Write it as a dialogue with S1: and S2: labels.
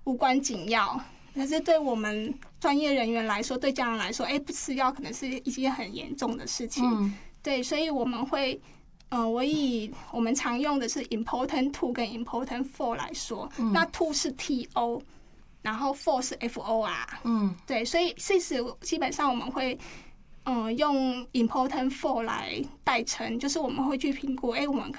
S1: 无关紧要。可是对我们专业人员来说，对家人来说，不吃药可能是一件很严重的事情。对，所以我们会，我们常用的是 important to 跟 important for 来说，那 to 是 to， 然后 for 是 for。对，所以基本上我们会，用 important for 来代称，就是我们会去评估，我们